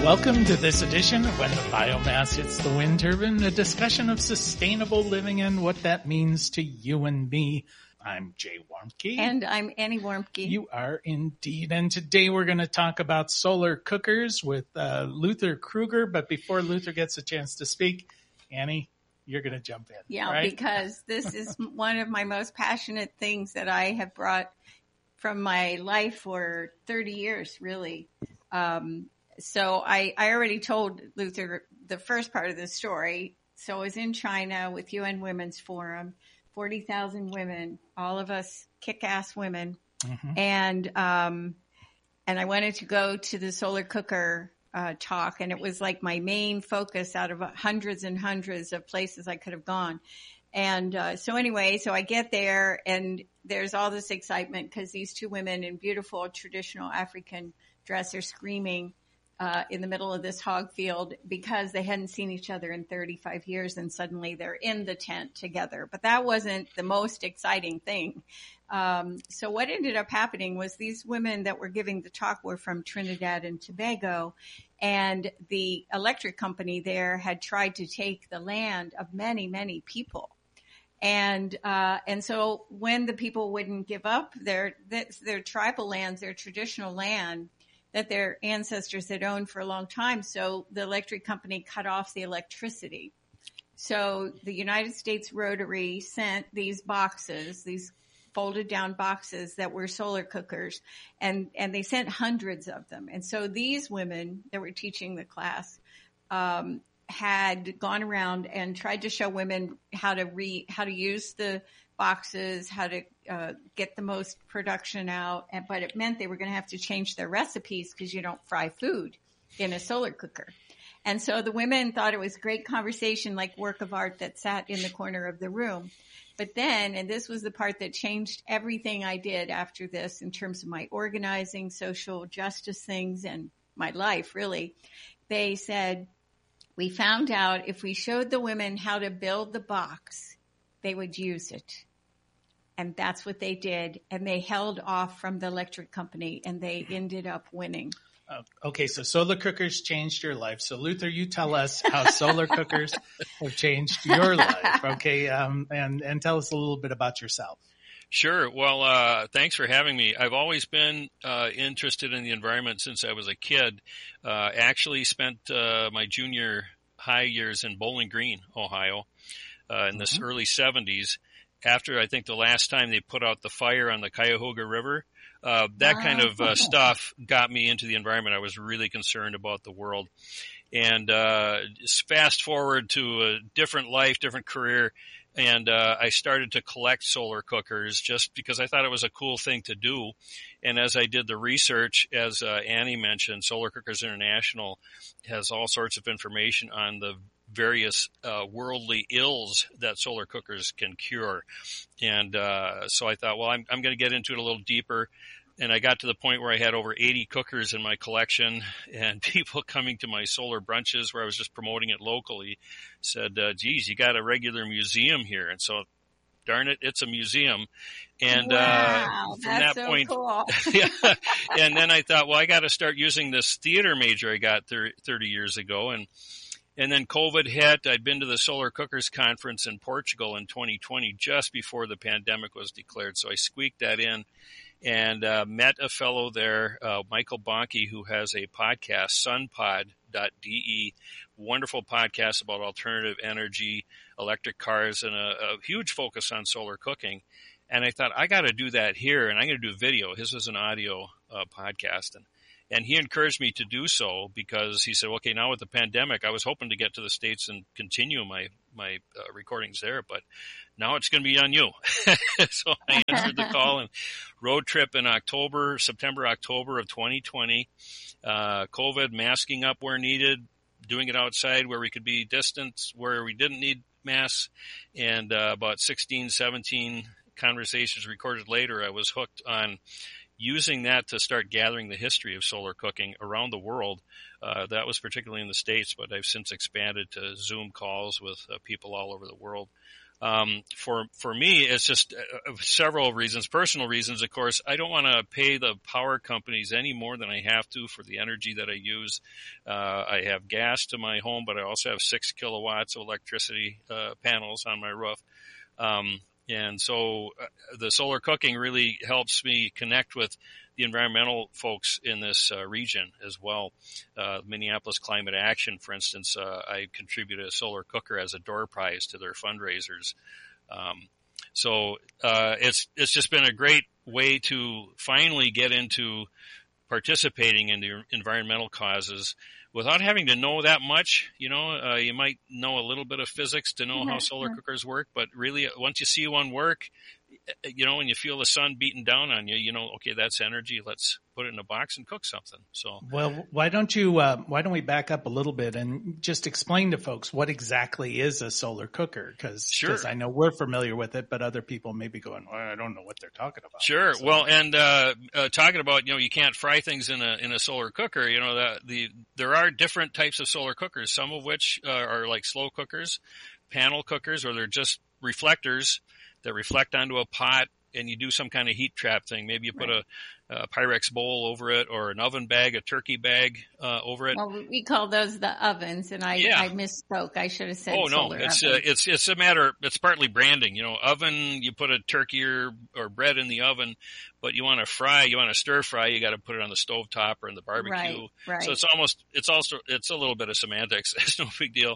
Welcome to this edition of When the Biomass Hits the Wind Turbine, a discussion of sustainable living and what that means to you and me. I'm Jay Warmke. And I'm Annie Warmke. You are indeed. And today we're going to talk about solar cookers with Luther Kruger. But before Luther gets a chance to speak, Annie, you're going to jump in. Yeah, right? Because this is one of my most passionate things that I have brought from my life for 30 years, really. So I already told Luther the first part of the story. So I was in China with UN Women's Forum, 40,000 women, all of us kick-ass women. Mm-hmm. And I wanted to go to the solar cooker talk, and it was like my main focus out of hundreds and hundreds of places I could have gone. And so I get there, and there's all this excitement because these two women in beautiful traditional African dress are screaming in the middle of this hog field because they hadn't seen each other in 35 years, and suddenly they're in the tent together. But that wasn't the most exciting thing. So what ended up happening was these women that were giving the talk were from Trinidad and Tobago, and the electric company there had tried to take the land of many, many people. And so when the people wouldn't give up their tribal lands, their traditional land that their ancestors had owned for a long time, so the electric company cut off the electricity. So the United States Rotary sent these boxes, these folded down boxes that were solar cookers, and they sent hundreds of them. And so these women that were teaching the class, had gone around and tried to show women how to use the boxes, how to get the most production out. But it meant they were going to have to change their recipes because you don't fry food in a solar cooker. And so the women thought it was great conversation, like work of art that sat in the corner of the room. But then, and this was the part that changed everything I did after this in terms of my organizing, social justice things, and my life, really, they said, we found out if we showed the women how to build the box, they would use it. And that's what they did. And they held off from the electric company, and they ended up winning. Okay, so solar cookers changed your life. So Luther, you tell us how solar cookers have changed your life. Okay, and tell us a little bit about yourself. Sure. Well, thanks for having me. I've always been interested in the environment since I was a kid. Actually spent my junior high years in Bowling Green, Ohio, in the early 70s. After, I think, the last time they put out the fire on the Cuyahoga River, that kind of stuff got me into the environment. I was really concerned about the world. And fast forward to a different life, different career, and I started to collect solar cookers just because I thought it was a cool thing to do. And as I did the research, as Annie mentioned, Solar Cookers International has all sorts of information on the various worldly ills that solar cookers can cure. And so I thought, well, I'm going to get into it a little deeper. And I got to the point where I had over 80 cookers in my collection, and people coming to my solar brunches where I was just promoting it locally said, geez, you got a regular museum here. And so, darn it, it's a museum. And wow, from that so point, cool. Yeah. And then I thought, well, I got to start using this theater major I got 30 years ago. And then COVID hit. I'd been to the Solar Cookers Conference in Portugal in 2020, just before the pandemic was declared. So I squeaked that in and met a fellow there, Michael Bonke, who has a podcast, sunpod.de, wonderful podcast about alternative energy, electric cars, and a huge focus on solar cooking. And I thought, I got to do that here, and I'm going to do video. His was an audio podcast. And he encouraged me to do so because he said, okay, now with the pandemic, I was hoping to get to the States and continue my recordings there, but now it's going to be on you. So I answered the call and road trip in September, October of 2020. COVID, masking up where needed, doing it outside where we could be distant, where we didn't need masks. And about 16, 17 conversations recorded later, I was hooked on using that to start gathering the history of solar cooking around the world. That was particularly in the States, but I've since expanded to Zoom calls with people all over the world. For me, it's just several reasons, personal reasons, of course. I don't want to pay the power companies any more than I have to for the energy that I use. I have gas to my home, but I also have 6 kilowatts of electricity panels on my roof. And so the solar cooking really helps me connect with the environmental folks in this region as well. Minneapolis Climate Action, for instance, I contributed a solar cooker as a door prize to their fundraisers. So it's just been a great way to finally get into participating in the environmental causes without having to know that much. You might know a little bit of physics to know how solar cookers work, but really once you see one work, when you feel the sun beating down on you, okay, that's energy. Let's put it in a box and cook something. So, well, why don't we back up a little bit and just explain to folks what exactly is a solar cooker? Because I know we're familiar with it, but other people may be going, well, I don't know what they're talking about. Sure. So, well, and talking about, you can't fry things in a solar cooker. There are different types of solar cookers, some of which are like slow cookers, panel cookers, or they're just reflectors that reflect onto a pot, and you do some kind of heat trap thing. Maybe you put a Pyrex bowl over it, or an oven bag, a turkey bag over it. Well, we call those the ovens, and I misspoke. I should have said solar oven. It's a matter. It's partly branding. Oven, you put a turkey or bread in the oven, but you want to stir fry, you got to put it on the stovetop or in the barbecue. Right. So it's a little bit of semantics. It's no big deal.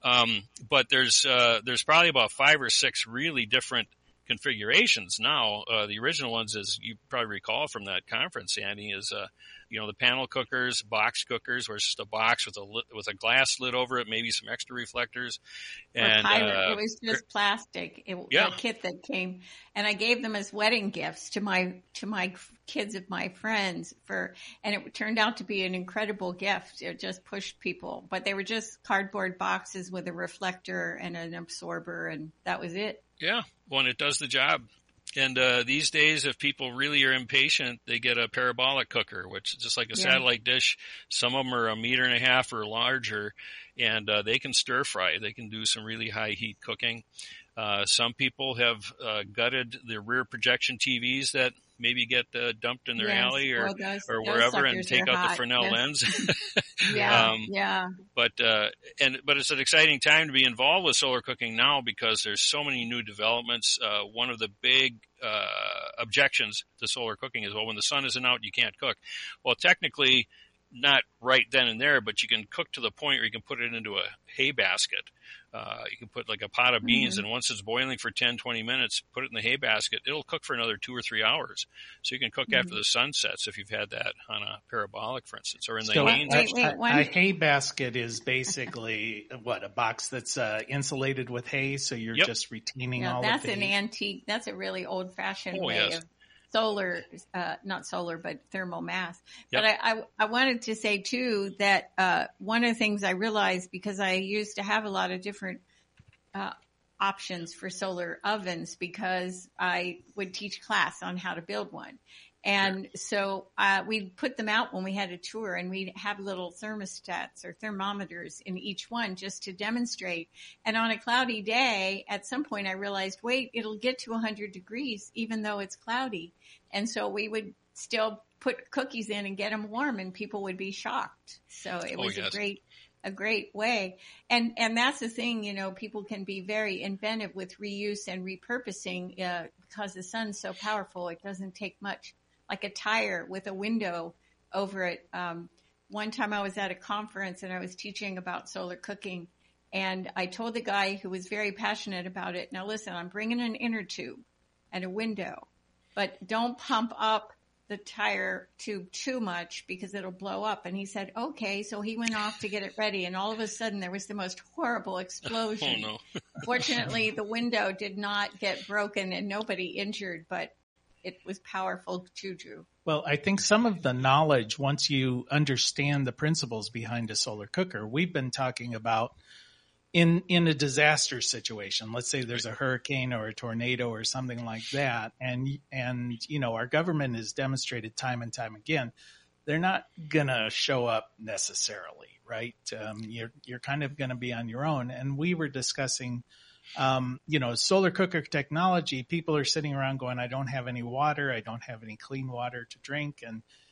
But there's probably about 5 or 6 really different configurations now. The original ones, as you probably recall from that conference, Andy, is the panel cookers, box cookers, where it's just a box with a glass lid over it, maybe some extra reflectors. And it was just plastic. A kit that came, and I gave them as wedding gifts to my kids of my friends and it turned out to be an incredible gift. It just pushed people, but they were just cardboard boxes with a reflector and an absorber, and that was it. Yeah. Well, and it does the job. And these days, if people really are impatient, they get a parabolic cooker, which is just like a satellite dish. Some of them are 1.5 meters or larger, and they can stir fry. They can do some really high heat cooking. Some people have gutted the rear projection TVs that maybe get dumped in their alley or wherever, and take out the Fresnel lens. But it's an exciting time to be involved with solar cooking now, because there's so many new developments. One of the big objections to solar cooking is, well, when the sun isn't out, you can't cook. Well, technically, not right then and there, but you can cook to the point where you can put it into a hay basket. You can put like a pot of beans, and once it's boiling for 10, 20 minutes, put it in the hay basket. It'll cook for another 2 or 3 hours. So you can cook after the sun sets if you've had that on a parabolic, for instance, or in the a hay basket is basically a box that's insulated with hay, so you're just retaining all of the That's an antique. That's a really old-fashioned way of solar, not solar, but thermal mass. But I wanted to say too that one of the things I realized, because I used to have a lot of different options for solar ovens, because I would teach class on how to build one. And so we'd put them out when we had a tour, and we'd have little thermostats or thermometers in each one just to demonstrate. And on a cloudy day, at some point I realized, wait, it'll get to 100 degrees even though it's cloudy. And so we would still put cookies in and get them warm, and people would be shocked. So it was a great way. And that's the thing, people can be very inventive with reuse and repurposing because the sun's so powerful. It doesn't take much. Like a tire with a window over it. One time I was at a conference and I was teaching about solar cooking, and I told the guy who was very passionate about it, now listen, I'm bringing an inner tube and a window, but don't pump up the tire tube too much because it'll blow up. And he said, okay. So he went off to get it ready, and all of a sudden there was the most horrible explosion. Oh, no. Fortunately, the window did not get broken and nobody injured, but it was powerful juju. Well, I think some of the knowledge, once you understand the principles behind a solar cooker, we've been talking about in a disaster situation. Let's say there's a hurricane or a tornado or something like that. And our government has demonstrated time and time again, they're not going to show up necessarily, right? You're kind of going to be on your own. And we were discussing Solar cooker technology, people are sitting around going, I don't have any water. I don't have any clean water to drink.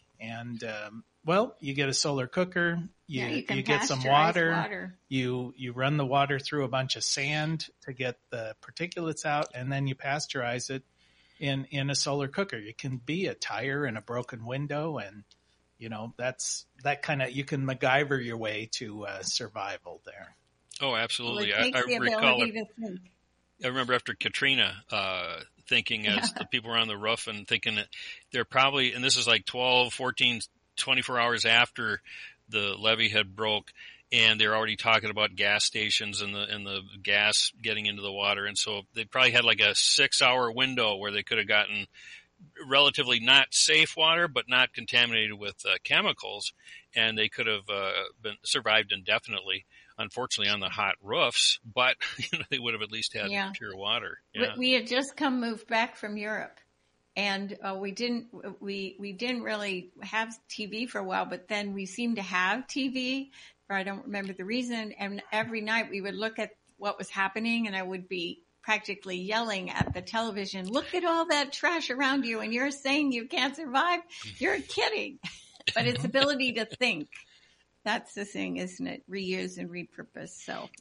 Well, you get a solar cooker, you get some water, you run the water through a bunch of sand to get the particulates out, and then you pasteurize it in a solar cooker. It can be a tire and a broken window, and that's that kind of, you can MacGyver your way to survival there. Oh, absolutely. Well, I recall it. I remember after Katrina, thinking as the people were on the roof and thinking that they're probably, and this is like 12, 14, 24 hours after the levee had broke, and they're already talking about gas stations and the gas getting into the water. And so they probably had like a 6-hour window where they could have gotten relatively not safe water, but not contaminated with chemicals, and they could have been survived indefinitely. Unfortunately, on the hot roofs, but they would have at least had pure water. Yeah. We had just moved back from Europe, and we didn't really have TV for a while. But then we seemed to have TV, or I don't remember the reason. And every night we would look at what was happening, and I would be practically yelling at the television, "Look at all that trash around you, and you're saying you can't survive? You're kidding!" But its ability to think. That's the thing, isn't it? Reuse and repurpose. So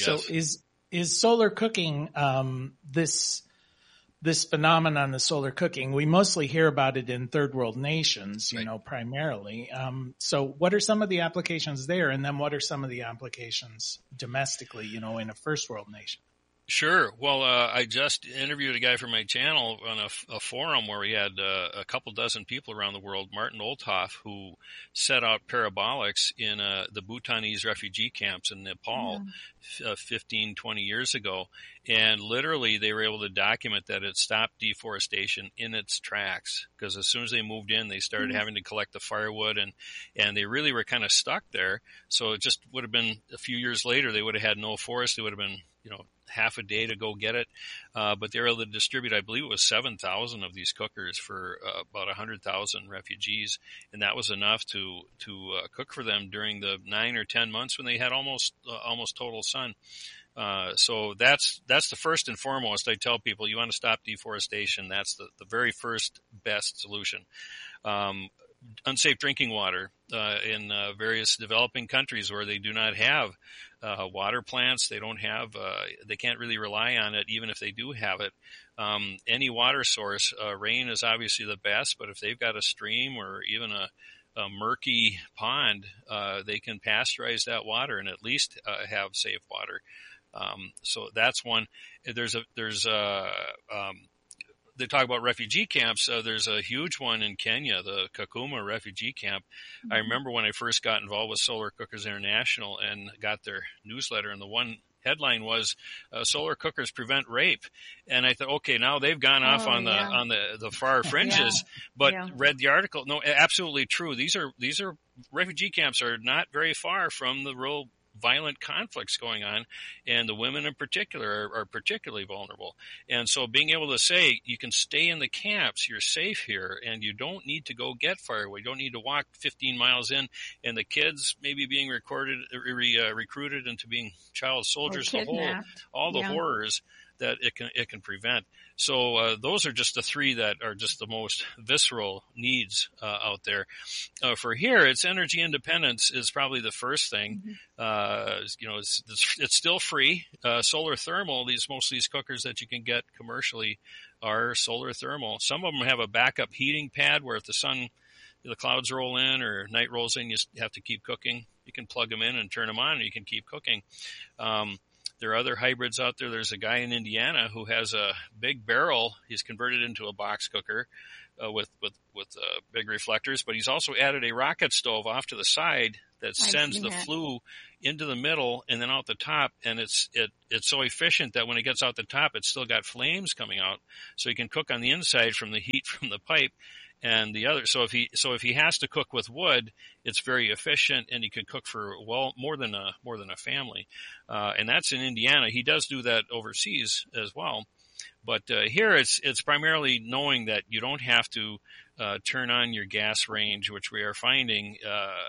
is solar cooking this phenomenon of solar cooking? We mostly hear about it in third world nations, primarily. So what are some of the applications there, and then what are some of the applications domestically, in a first world nation? Sure. Well, I just interviewed a guy from my channel on a forum where we had a couple dozen people around the world, Martin Olthoff, who set out parabolics in the Bhutanese refugee camps in Nepal 15, 20 years ago. And literally they were able to document that it stopped deforestation in its tracks, because as soon as they moved in, they started having to collect the firewood, and they really were kind of stuck there. So it just would have been a few years later, they would have had no forest. It would have been, half a day to go get it. But they were able to distribute, I believe it was 7,000 of these cookers for about 100,000 refugees. And that was enough to cook for them during the 9 or 10 months when they had almost total sun. So that's the first and foremost. I tell people, you want to stop deforestation. That's the very first best solution. Unsafe drinking water in various developing countries where they do not have water plants. They don't have, they can't really rely on it, even if they do have it. Any water source, rain is obviously the best, but if they've got a stream or even a murky pond, they can pasteurize that water and at least have safe water. So that's one. They talk about refugee camps. There's a huge one in Kenya, the Kakuma refugee camp. Mm-hmm. I remember when I first got involved with Solar Cookers International and got their newsletter, and the one headline was "Solar Cookers Prevent Rape," and I thought, okay, now they've gone off on the far fringes. But read the article. No, absolutely true. These are refugee camps are not very far from the real violent conflicts going on, and the women in particular are particularly vulnerable. And so being able to say, you can stay in the camps, you're safe here, and you don't need to go get firewood, you don't need to walk 15 miles in, and the kids maybe being recruited into being child soldiers, all the horrors that it can prevent. So those are just the three that are just the most visceral needs out there. For here, it's energy independence is probably the first thing. Mm-hmm. It's still free. Solar thermal. Most of these cookers that you can get commercially are solar thermal. Some of them have a backup heating pad where if the clouds roll in or night rolls in, you have to keep cooking. You can plug them in and turn them on, and you can keep cooking. There are other hybrids out there. There's a guy in Indiana who has a big barrel. He's converted into a box cooker with big reflectors, but he's also added a rocket stove off to the side that sends the flue into the middle and then out the top. And it's so efficient that when it gets out the top, it's still got flames coming out, so he can cook on the inside from the heat from the pipe. And the other, so if he has to cook with wood, it's very efficient, and he can cook for more than a family, and that's in Indiana. He does do that overseas as well, but here it's primarily knowing that you don't have to turn on your gas range, which we are finding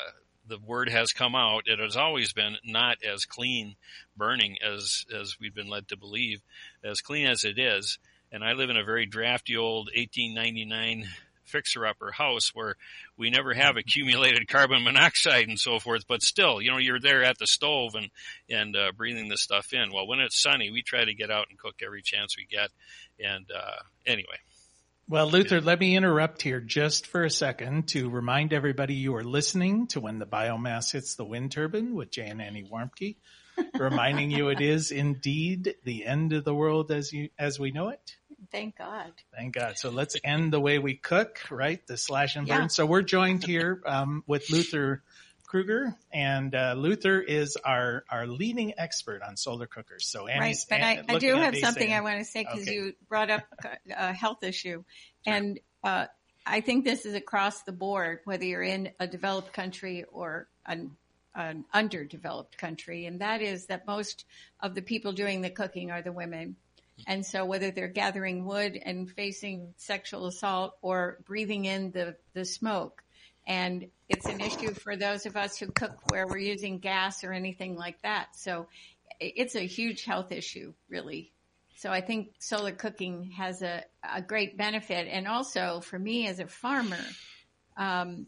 the word has come out. It has always been not as clean burning as we've been led to believe, as clean as it is. And I live in a very drafty old 1899 fixer-upper house where we never have accumulated carbon monoxide and so forth, but still, you're there at the stove and breathing this stuff in. Well, when it's sunny, we try to get out and cook every chance we get. And anyway. Well, Luther, let me interrupt here just for a second to remind everybody you are listening to When the Biomass Hits the Wind Turbine with Jay and Annie Warmke, reminding you it is indeed the end of the world as we know it. Thank God. Thank God. So let's end the way we cook, right? The slash and burn. Yeah. So we're joined here with Luther Kruger, and Luther is our leading expert on solar cookers. So Annie's, right, but I do have something saying, I want to say because okay. you brought up a health issue, and I think this is across the board, whether you're in a developed country or an underdeveloped country, and that is that most of the people doing the cooking are the women. And so whether they're gathering wood and facing sexual assault or breathing in the smoke, and it's an issue for those of us who cook where we're using gas or anything like that. So it's a huge health issue, really. So I think solar cooking has a great benefit. And also for me as a farmer, when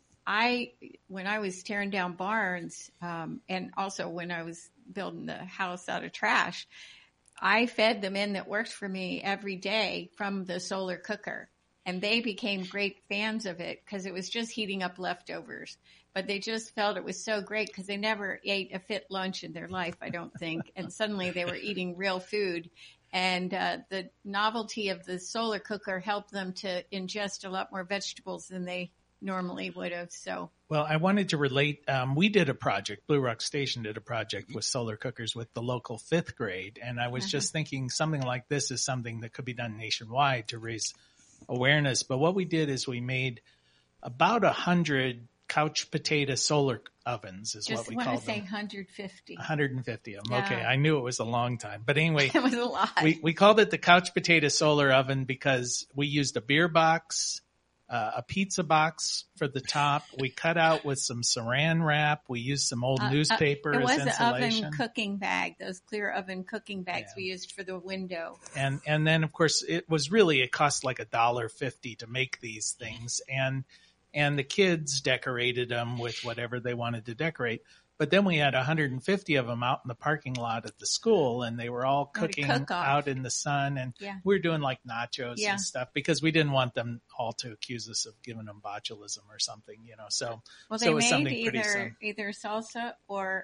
I was tearing down barns, and also when I was building the house out of trash, I fed the men that worked for me every day from the solar cooker. And they became great fans of it because it was just heating up leftovers. But they just felt it was so great because they never ate a fit lunch in their life, I don't think. And suddenly they were eating real food. And the novelty of the solar cooker helped them to ingest a lot more vegetables than they normally would have. So, well, I wanted to relate. We did a project, Blue Rock Station did a project with solar cookers with the local 5th grade. And I was just thinking something like this is something that could be done nationwide to raise awareness. But what we did is we made about 100 couch potato solar ovens is what we called them. Just want to say 150. 150 of them. Yeah. Okay. I knew it was a long time, but anyway, It was a lot. we called it the couch potato solar oven because we used a beer box, a pizza box for the top. We cut out with some saran wrap. We used some old newspaper it as was insulation. an oven cooking bag, those clear oven cooking bags we used for the window. And then of course it cost like $1.50 to make these things. And the kids decorated them with whatever they wanted to decorate. But then we had 150 of them out in the parking lot at the school, and they were all cooking out in the sun. And we were doing like nachos and stuff because we didn't want them all to accuse us of giving them botulism or something, So, well, so they it was made either salsa or,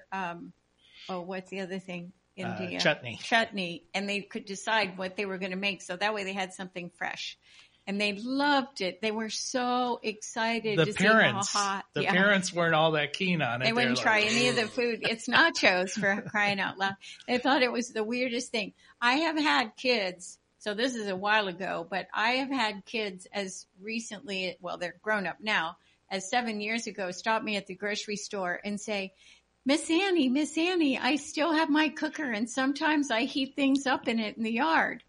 what's the other thing? India. Chutney. And they could decide what they were going to make. So that way they had something fresh. And they loved it. They were so excited to see how hot. The parents weren't all that keen on it. They wouldn't try any of the food. It's nachos, for crying out loud. They thought it was the weirdest thing. I have had kids, so this is a while ago, but I have had kids as recently, well, they're grown up now, as 7 years ago, stop me at the grocery store and say, Miss Annie, I still have my cooker, and sometimes I heat things up in it in the yard.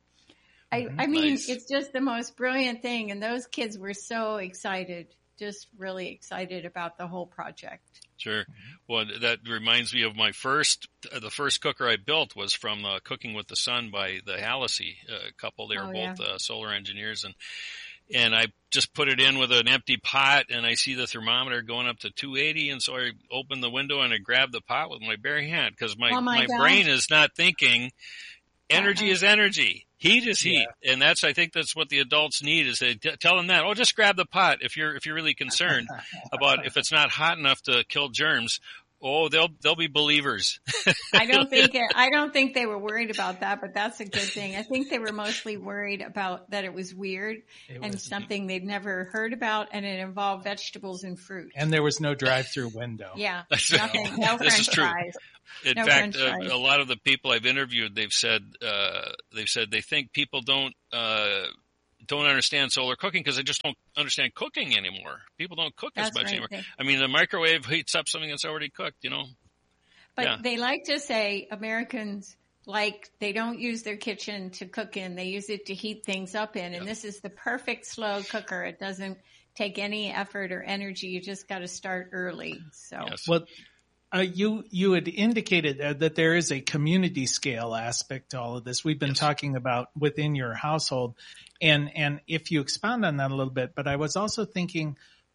I mean, nice. It's just the most brilliant thing. And those kids were so excited, just really excited about the whole project. Sure. Well, that reminds me of the first cooker I built was from Cooking with the Sun by the Hallisey couple. They were both solar engineers. And I just put it in with an empty pot, and I see the thermometer going up to 280. And so I opened the window and I grabbed the pot with my bare hand because my brain is not thinking energy is energy. Heat is heat, and I think that's what the adults need is they tell them that. Oh, just grab the pot if you're really concerned about if it's not hot enough to kill germs. Oh, they'll be believers. I don't think they were worried about that, but that's a good thing. I think they were mostly worried about that it was weird and something they'd never heard about, and it involved vegetables and fruit. And there was no drive-through window. Yeah, nothing. No French fries. In fact, a lot of the people I've interviewed, they've said they think people don't understand solar cooking because they just don't understand cooking anymore. People don't cook as much anymore. I mean, the microwave heats up something that's already cooked, But they like to say Americans they don't use their kitchen to cook in. They use it to heat things up in. And this is the perfect slow cooker. It doesn't take any effort or energy. You just got to start early. So, Yes. Well, you had indicated that there is a community scale aspect to all of this. We've been talking about within your household, and if you expound on that a little bit. But I was also thinking,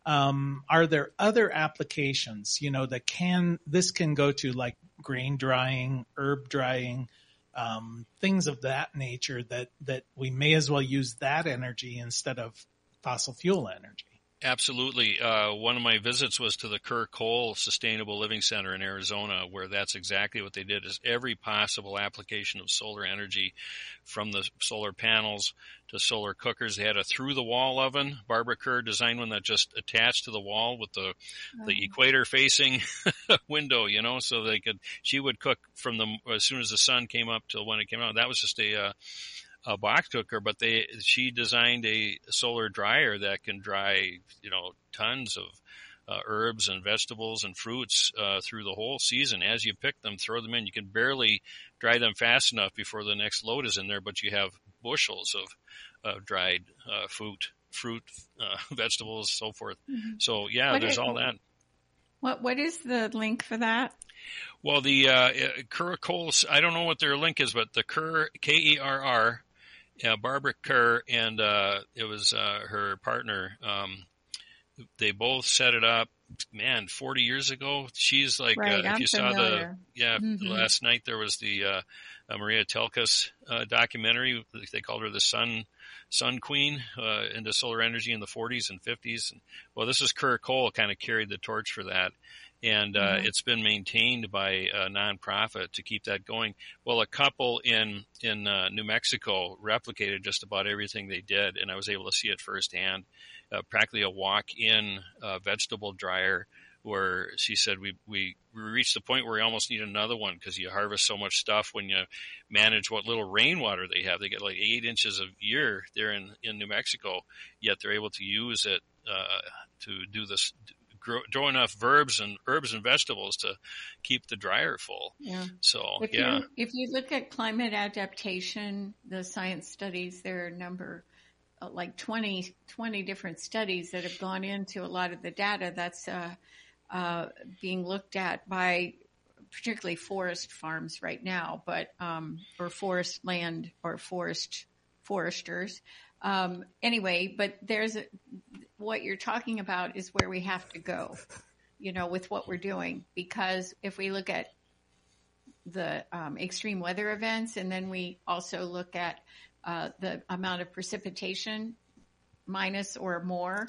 are there other applications, that this can go to, like grain drying, herb drying, things of that nature, that we may as well use that energy instead of fossil fuel energy? Absolutely. One of my visits was to the Kerr Cole Sustainable Living Center in Arizona, where that's exactly what they did, is every possible application of solar energy, from the solar panels to solar cookers. They had a through-the-wall oven. Barbara Kerr designed one that just attached to the wall with the equator-facing window, so she would cook from as soon as the sun came up till when it came out. That was just a box cooker, but she designed a solar dryer that can dry, tons of herbs and vegetables and fruits through the whole season. As you pick them, throw them in. You can barely dry them fast enough before the next load is in there, but you have bushels of dried fruit, vegetables, so forth. Mm-hmm. So there's all that. What is the link for that? Well, the Kerr Coles, I don't know what their link is, but the Kerr, Kerr, Barbara Kerr, and it was her partner. They both set it up, 40 years ago. She's like, right, if you familiar. saw last night there was the Maria Telkas documentary. They called her the Sun Queen into solar energy in the 40s and 50s. Well, this is Kerr Cole kind of carried the torch for that. And it's been maintained by a nonprofit to keep that going. Well, a couple in New Mexico replicated just about everything they did, and I was able to see it firsthand. Practically a walk-in vegetable dryer, where she said we reached the point where we almost need another one, because you harvest so much stuff when you manage what little rainwater they have. They get like 8 inches a year there in New Mexico, yet they're able to use it to do this. Grow enough herbs and vegetables to keep the dryer full. Yeah. So, if you look at climate adaptation, the science studies, there are a number, like 20 different studies that have gone into a lot of the data that's being looked at by particularly forest farms right now, but or forest land or foresters. Anyway, but what you're talking about is where we have to go, with what we're doing, because if we look at the extreme weather events, and then we also look at the amount of precipitation, minus or more,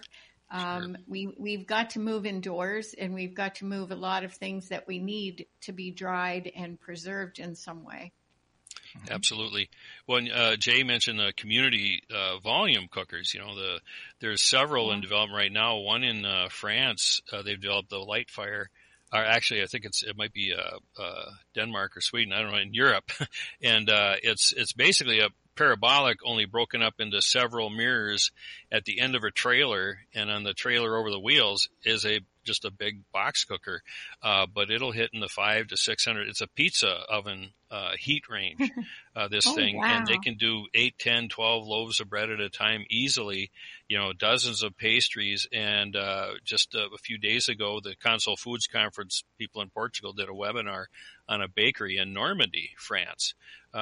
we've got to move indoors, and we've got to move a lot of things that we need to be dried and preserved in some way. Absolutely. When Jay mentioned the community volume cookers, there's several in development right now. One in France, they've developed the Lightfire. Or actually, I think it might be Denmark or Sweden. I don't know, in Europe, and it's basically a parabolic, only broken up into several mirrors at the end of a trailer, and on the trailer over the wheels is just a big box cooker, but it'll hit in the 500 to 600. It's a pizza oven heat range, this thing. Wow. And they can do 8, 10, 12 loaves of bread at a time easily, dozens of pastries. And just a few days ago, the Consol Foods Conference people in Portugal did a webinar on a bakery in Normandy, France.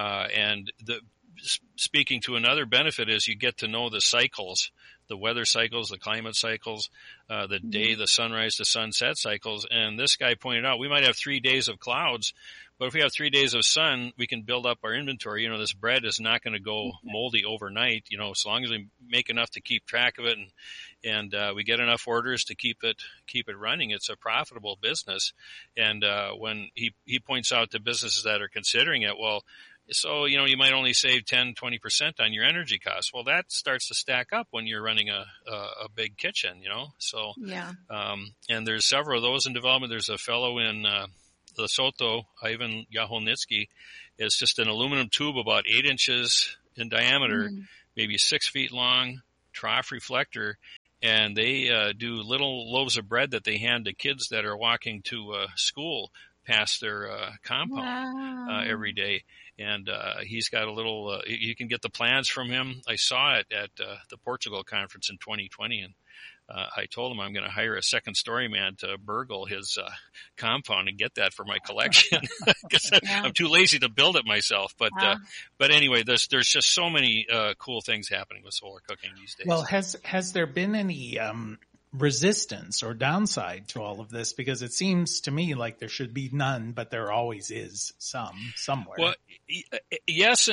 And speaking to another benefit is you get to know the cycles, the weather cycles, the climate cycles, the day, the sunrise to sunset cycles. And this guy pointed out, we might have 3 days of clouds, but if we have 3 days of sun, we can build up our inventory. This bread is not going to go moldy overnight, as long as we make enough to keep track of it and we get enough orders to keep it running. It's a profitable business. And when he points out to businesses that are considering it, well, so, you might only save 10, 20% on your energy costs. Well, that starts to stack up when you're running a big kitchen, So, yeah. And there's several of those in development. There's a fellow in Lesotho, Ivan Yahonitsky. It's just an aluminum tube about 8 inches in diameter, maybe 6 feet long, trough reflector. And they do little loaves of bread that they hand to kids that are walking to school past their compound every day. And he's got a little you can get the plans from him. I saw it at the Portugal conference in 2020, and I told him I'm going to hire a second-story man to burgle his compound and get that for my collection because I'm too lazy to build it myself. But anyway, there's just so many cool things happening with solar cooking these days. Well, has there been any resistance or downside to all of this? Because it seems to me like there should be none, but there always is somewhere. Well, yes.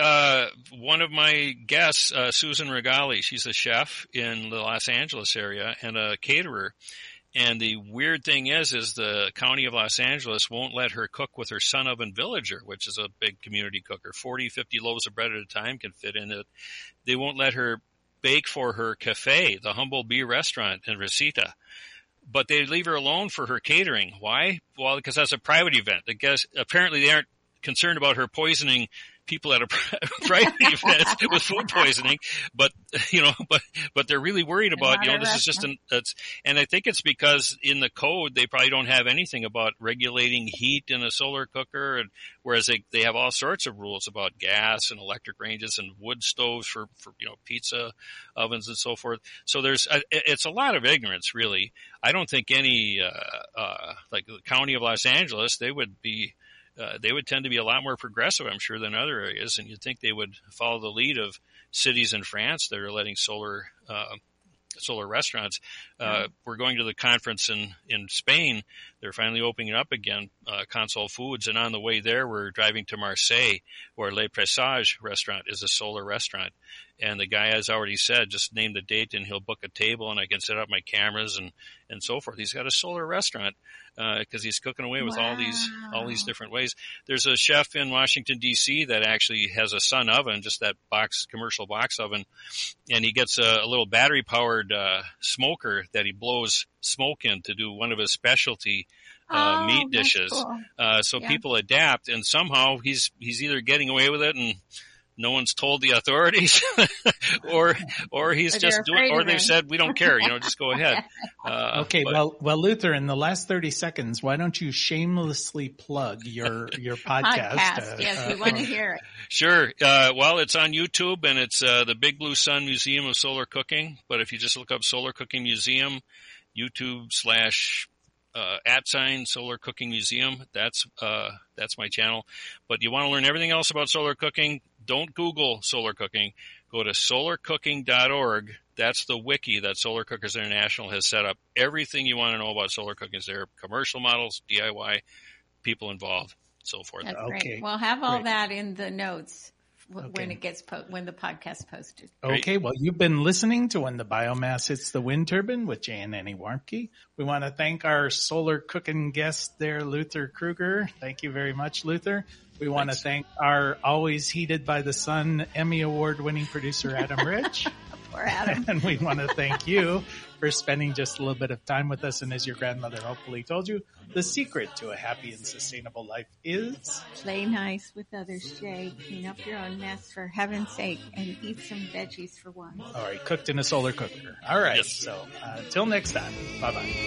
One of my guests, Susan Regali, she's a chef in the Los Angeles area and a caterer. And the weird thing is the county of Los Angeles won't let her cook with her Sun Oven Villager, which is a big community cooker. 40, 50 loaves of bread at a time can fit in it. They won't let her bake for her cafe, the Humble Bee restaurant in Reseda. But they leave her alone for her catering. Why? Well, because that's a private event. I guess apparently they aren't concerned about her poisoning people at a private event with food poisoning, but they're really worried about, this is just and I think it's because in the code, they probably don't have anything about regulating heat in a solar cooker. And whereas they have all sorts of rules about gas and electric ranges and wood stoves for pizza ovens and so forth. So it's a lot of ignorance, really. I don't think any, like the county of Los Angeles, they would tend to be a lot more progressive, I'm sure, than other areas. And you'd think they would follow the lead of cities in France that are letting solar restaurants. We're going to the conference in Spain. They're finally opening it up again, Consol Foods. And on the way there, we're driving to Marseille, where Le Presage restaurant is a solar restaurant. And the guy has already said, just name the date and he'll book a table and I can set up my cameras and so forth. He's got a solar restaurant, because he's cooking away with all these different ways. There's a chef in Washington DC that actually has a Sun Oven, just that commercial box oven. And he gets a little battery powered, smoker that he blows smoke in to do one of his specialty meat dishes. Cool. So people adapt, and somehow he's either getting away with it and no one's told the authorities, or he's just doing, or they've said, we don't care, just go ahead. Okay. Well, Luther, in the last 30 seconds, why don't you shamelessly plug your podcast? Yes, we want to hear it. Sure. Well, it's on YouTube, and it's the Big Blue Sun Museum of Solar Cooking. But if you just look up Solar Cooking Museum, YouTube / Solar Cooking Museum, that's my channel. But you want to learn everything else about solar cooking, don't Google solar cooking. Go to solarcooking.org. That's the wiki that Solar Cookers International has set up. Everything you want to know about solar cooking is there. Commercial models, DIY, people involved, so forth. That's great. We'll have all that in the notes when it gets when the podcast posted. Okay, well, you've been listening to When the Biomass Hits the Wind Turbine with Jay and Annie Warmke. We want to thank our solar cooking guest there, Luther Kruger. Thank you very much, Luther. We want to thank our always heated by the sun Emmy Award-winning producer, Adam Rich. Poor Adam. And we want to thank you for spending just a little bit of time with us. And as your grandmother hopefully told you, the secret to a happy and sustainable life is... play nice with others, Jay. Clean up your own mess for heaven's sake and eat some veggies for once. All right, cooked in a solar cooker. All right, So until next time, bye-bye.